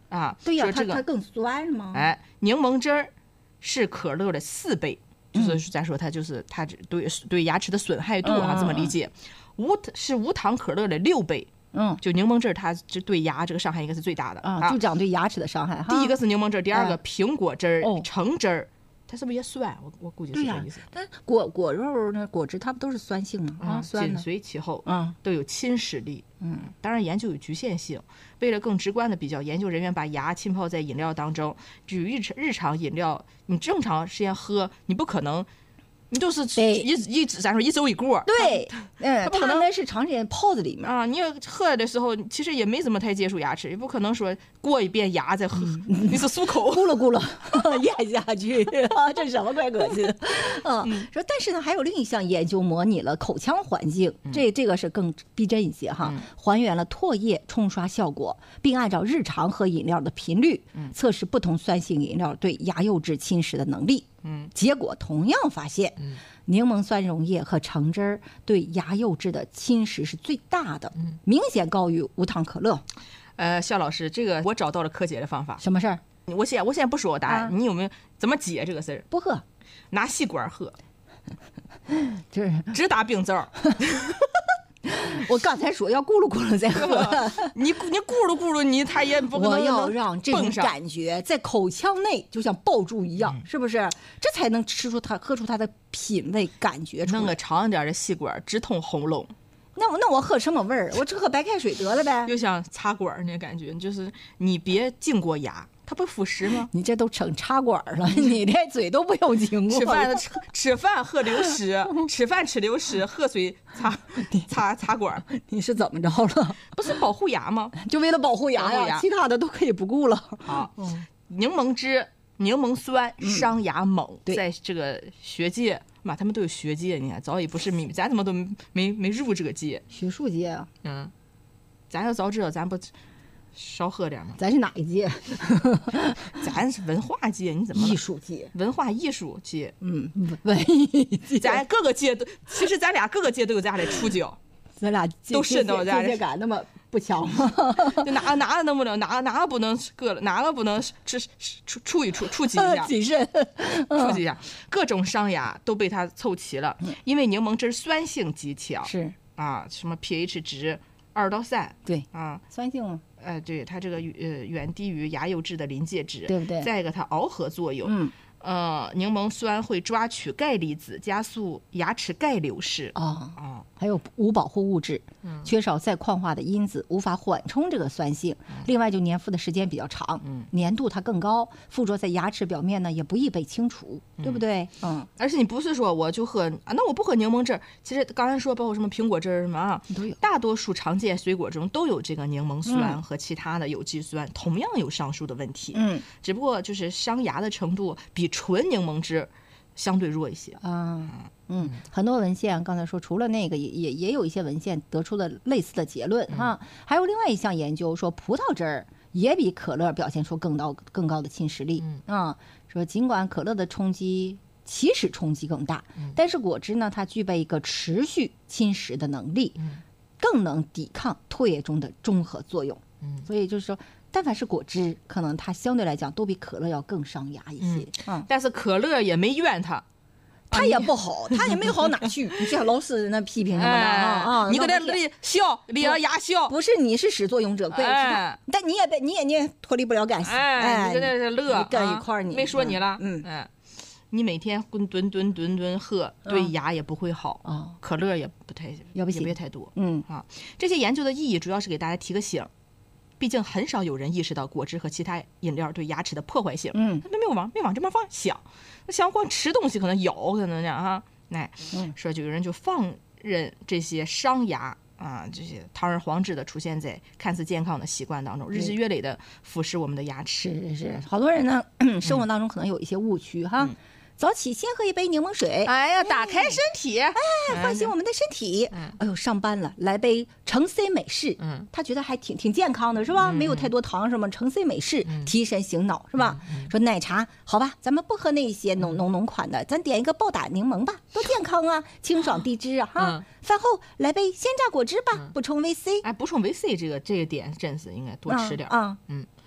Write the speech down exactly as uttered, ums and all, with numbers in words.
啊。 对呀， 这个它它更酸是吗？ 哎，柠檬汁儿是可乐的四倍，就是咱说它就是它对对牙齿的损害度啊， 嗯、 这么理解。无是无糖可乐的六倍。 嗯， 就柠檬汁儿，它这对牙这个伤害应该是最大的啊，就讲对牙齿的伤害哈。 第一个是柠檬汁儿，第二个苹果汁儿、 哦、 橙汁儿，它是不是也酸？我我估计是这意思。 但果果肉呢，果汁它不都是酸性吗？啊，酸紧随其后， 嗯， 都有侵蚀力。 嗯， 当然研究有局限性。为了更直观的比较，研究人员把牙浸泡在饮料当中，至于日日常饮料，你正常时间喝，你不可能。你就是一一咱说一周一过， 对，嗯，它那是长时间泡在里面啊。你喝的时候，其实也没怎么太接触牙齿，也不可能说过一遍牙再喝，嗯、你是漱口咕噜咕噜咽下去啊，这什么怪恶心啊！嗯、说但是呢，还有另一项研究模拟了口腔环境， 嗯、 这这个是更逼真一些哈，嗯、还原了唾液冲刷效果，并按照日常喝饮料的频率，嗯、测试不同酸性饮料对牙釉质侵蚀的能力。嗯，结果同样发现，嗯、柠檬酸溶液和橙汁儿对牙釉质的侵蚀是最大的，嗯、明显高于无糖可乐。 呃，肖老师，这个我找到了可解的方法。 什么事儿？ 我先我先不说我答案，啊、你有没有怎么解这个事儿？ 不喝， 拿吸管喝， 就是只打冰皂。 我刚才说要咕噜咕噜再喝， 你你咕噜咕噜你他也不可能。 我要让这种感觉在口腔内就像爆珠一样，嗯、是不是？这才能吃出它喝出它的品味感觉出来。 弄个长一点的吸管直通喉咙。 那我那我喝什么味儿？我只喝白开水得了呗。 就像插管那感觉，就是你别经过牙。它不腐蚀吗？ 你这都成插管了，你连嘴都不用经过。 吃饭吃吃饭喝流食，吃饭吃流食，喝水擦擦擦管。 你是怎么着了？ 不是保护牙吗？ 就为了保护牙呀，牙其他的都可以不顾了。 好，嗯、柠檬汁、柠檬酸伤牙猛，嗯、在这个学界嘛，他们都有学界，你看早已不是秘密，咱怎么都没没入这个界？ 学术界啊， 嗯，咱要早知道，咱不。少喝点嘛。 咱是哪一届？ 咱是文化界，你怎么艺术界？ 文化艺术界， 嗯，文艺界。 咱各个界都，其实咱俩各个界都有咱俩的触角， 咱俩都渗到咱俩。 界感那么不强吗？ 就哪哪个能不能，哪哪个不能搁了，哪个不能触触触一触触及一下， 谨慎触及一下，各种伤牙都被它凑齐了。因为柠檬汁酸性极强， 是啊，什么 pH 值二到三， 对啊， 酸性吗？ 呃，对，它这个呃远低于牙釉质的临界值， 对不对？ 再一个，它螯合作用， 嗯， 呃，柠檬酸会抓取钙离子，加速牙齿钙流失。 哦哦， 还有无保护物质， 嗯、 缺少再矿化的因子，无法缓冲这个酸性。嗯、另外，就粘附的时间比较长，嗯，粘度它更高，附着在牙齿表面呢，也不易被清除，嗯、对不对？嗯， 而且你不是说我就喝啊，那我不喝柠檬汁，其实刚才说包括什么苹果汁儿什么啊， 都有。 大多数常见水果中都有这个柠檬酸和其他的有机酸，嗯、同样有上述的问题。 嗯， 只不过就是伤牙的程度比纯柠檬汁相对弱一些啊。嗯，很多文献刚才说，除了那个也也也有一些文献得出了类似的结论哈、嗯。还有另外一项研究说，葡萄汁儿也比可乐表现出更高更高的侵蚀力。嗯啊，说尽管可乐的冲击起始冲击更大，嗯、但是果汁呢，它具备一个持续侵蚀的能力，嗯、更能抵抗唾液中的中和作用。嗯，所以就是说，但凡是果汁，可能它相对来讲都比可乐要更伤牙一些。 嗯，嗯但是可乐也没怨它。 他也不好，他也没好哪去。你像老师那批评什么的啊啊！ 你搁那里笑，咧着牙笑。 不是你是始作俑者，怪其他，但你也被你也你也脱离不了干系。 哎，你搁那是乐， 跟一块儿你没说你了。 嗯嗯，你每天吨吨吨吨吨喝，对牙也不会好啊。可乐也不太， 也不别太多。 嗯啊，这些研究的意义主要是给大家提个醒。毕竟很少有人意识到果汁和其他饮料对牙齿的破坏性， 嗯， 他没有往没往这边方想，想光吃东西可能咬可能这样哈，哎，嗯，说就有人就放任这些伤牙啊，这些堂而皇之的出现在看似健康的习惯当中，日积月累的腐蚀我们的牙齿。 是是是，好多人呢，生活当中可能有一些误区哈。嗯早起先喝一杯柠檬水， 哎呀，打开身体， 哎，唤醒我们的身体。嗯，哎呦，上班了，来杯橙 C 美式， 嗯， 他觉得还挺挺健康的，是吧？嗯、没有太多糖，什么橙 C 美式，嗯、提神醒脑，是吧？嗯、说奶茶，好吧，咱们不喝那些浓浓浓款的，咱点一个暴打柠檬吧，多健康啊，清爽低脂啊，哈。嗯、饭后来杯鲜榨果汁吧，补充维 C。 哎，补充维 C 这个这个点真是应该多吃点。 啊， 嗯。